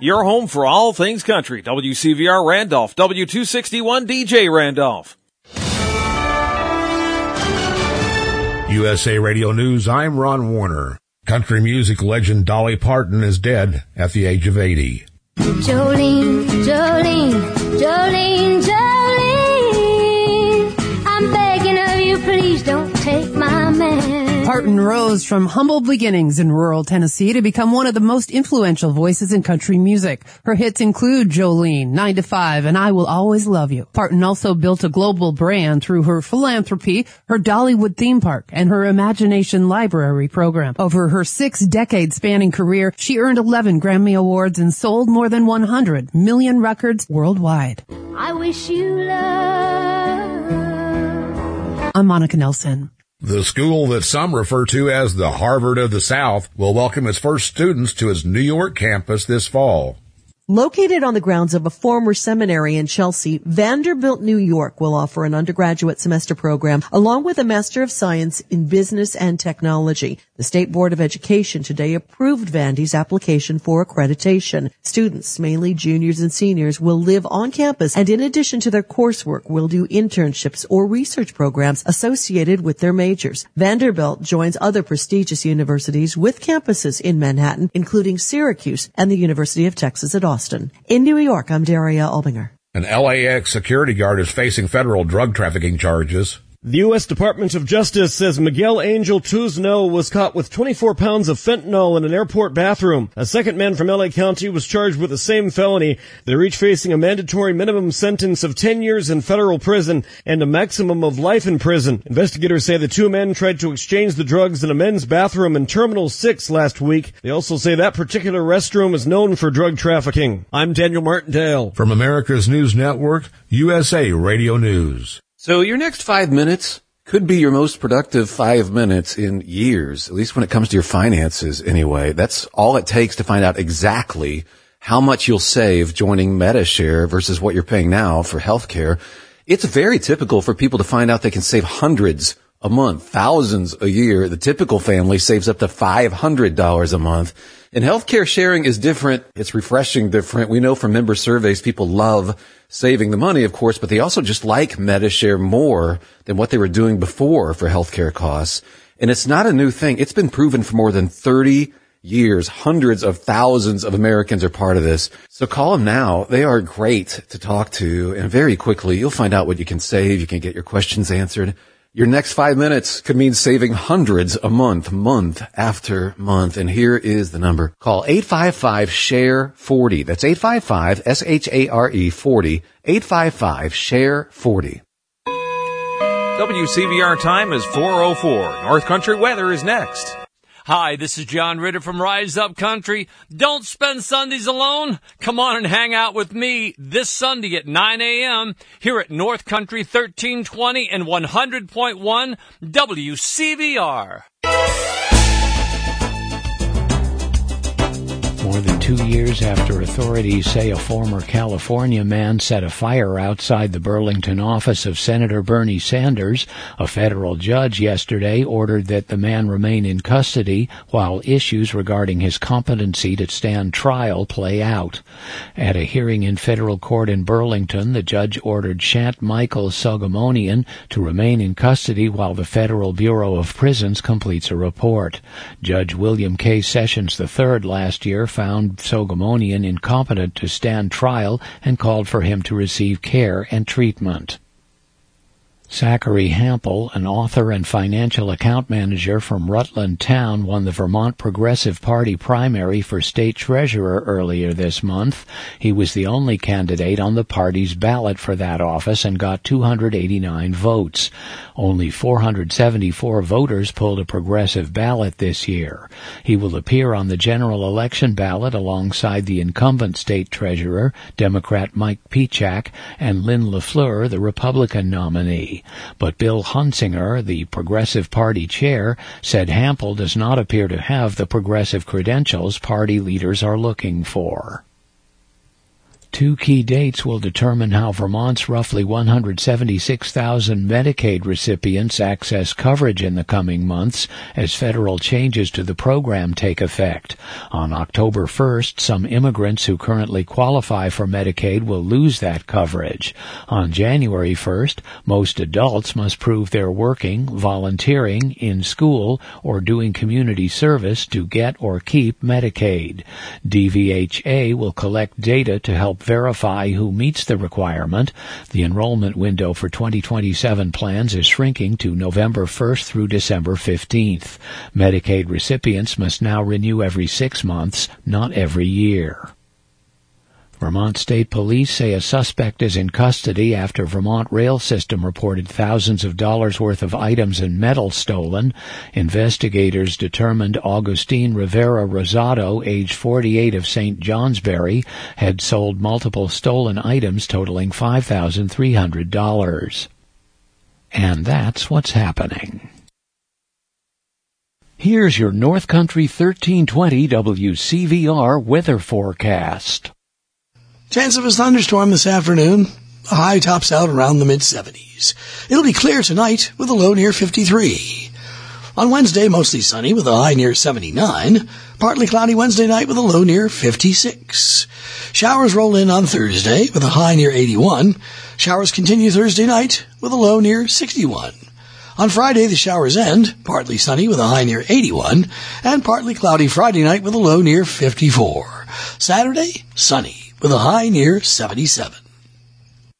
your home for all things country. WCVR Randolph, W261 DJ Randolph. USA Radio News, I'm Ron Warner. Country music legend Dolly Parton is dead at the age of 80. Jolene, Jolene, Jolene, Jolene, I'm begging of you, please don't take my man. Parton rose from humble beginnings in rural Tennessee to become one of the most influential voices in country music. Her hits include Jolene, 9 to 5, and I Will Always Love You. Parton also built a global brand through her philanthropy, her Dollywood theme park, and her Imagination Library program. Over her 6-decade spanning career, she earned 11 Grammy Awards and sold more than 100 million records worldwide. I wish you love. I'm Monica Nelson. The school that some refer to as the Harvard of the South will welcome its first students to its New York campus this fall. Located on the grounds of a former seminary in Chelsea, Vanderbilt, New York will offer an undergraduate semester program along with a Master of Science in Business and Technology. The State Board of Education today approved Vandy's application for accreditation. Students, mainly juniors and seniors, will live on campus and in addition to their coursework will do internships or research programs associated with their majors. Vanderbilt joins other prestigious universities with campuses in Manhattan, including Syracuse and the University of Texas at Austin. In New York, I'm Daria Albinger. An LAX security guard is facing federal drug trafficking charges. The U.S. Department of Justice says Miguel Angel Tuzno was caught with 24 pounds of fentanyl in an airport bathroom. A second man from L.A. County was charged with the same felony. They're each facing a mandatory minimum sentence of 10 years in federal prison and a maximum of life in prison. Investigators say the two men tried to exchange the drugs in a men's bathroom in Terminal 6 last week. They also say that particular restroom is known for drug trafficking. I'm Daniel Martindale. From America's News Network, USA Radio News. So your next 5 minutes could be your most productive 5 minutes in years, at least when it comes to your finances anyway. That's all it takes to find out exactly how much you'll save joining MediShare versus what you're paying now for healthcare. It's very typical for people to find out they can save hundreds a month, thousands a year. The typical family saves up to $500 a month. And healthcare sharing is different. It's refreshing different. We know from member surveys people love saving the money, of course, but they also just like MediShare more than what they were doing before for healthcare costs. And it's not a new thing. It's been proven for more than 30 years. Hundreds of thousands of Americans are part of this. So call them now. They are great to talk to. And very quickly, you'll find out what you can save. You can get your questions answered. Your next 5 minutes could mean saving hundreds a month, month after month. And here is the number. Call 855-SHARE-40. That's 855-SHARE-40. 855-SHARE-40. WCVR time is 4:04. North Country weather is next. Hi, this is John Ritter from Rise Up Country. Don't spend Sundays alone. Come on and hang out with me this Sunday at 9 a.m. here at North Country 1320 and 100.1 WCVR. More than 2 years after authorities say a former California man set a fire outside the Burlington office of Senator Bernie Sanders, a federal judge yesterday ordered that the man remain in custody while issues regarding his competency to stand trial play out. At a hearing in federal court in Burlington, the judge ordered Shant Michael Sogomonian to remain in custody while the Federal Bureau of Prisons completes a report. Judge William K. Sessions III last year found Sogomonian incompetent to stand trial and called for him to receive care and treatment. Zachary Hampel, an author and financial account manager from Rutland Town, won the Vermont Progressive Party primary for state treasurer earlier this month. He was the only candidate on the party's ballot for that office and got 289 votes. Only 474 voters pulled a progressive ballot this year. He will appear on the general election ballot alongside the incumbent state treasurer, Democrat Mike Pichak, and Lynn LaFleur, the Republican nominee. But Bill Hunsinger, the Progressive Party chair, said Hampel does not appear to have the progressive credentials party leaders are looking for. Two key dates will determine how Vermont's roughly 176,000 Medicaid recipients access coverage in the coming months as federal changes to the program take effect. On October 1st, some immigrants who currently qualify for Medicaid will lose that coverage. On January 1st, most adults must prove they're working, volunteering, in school, or doing community service to get or keep Medicaid. DVHA will collect data to help verify who meets the requirement. The enrollment window for 2027 plans is shrinking to November 1st through December 15th. Medicaid recipients must now renew every 6 months, not every year. Vermont State Police say a suspect is in custody after Vermont Rail System reported thousands of dollars worth of items and metal stolen. Investigators determined Augustine Rivera Rosado, age 48 of St. Johnsbury, had sold multiple stolen items totaling $5,300. And that's what's happening. Here's your North Country 1320 WCVR weather forecast. Chance of a thunderstorm this afternoon. The high tops out around the mid-70s. It'll be clear tonight with a low near 53. On Wednesday, mostly sunny with a high near 79. Partly cloudy Wednesday night with a low near 56. Showers roll in on Thursday with a high near 81. Showers continue Thursday night with a low near 61. On Friday, the showers end, partly sunny with a high near 81, and partly cloudy Friday night with a low near 54. Saturday, sunny with a high near 77.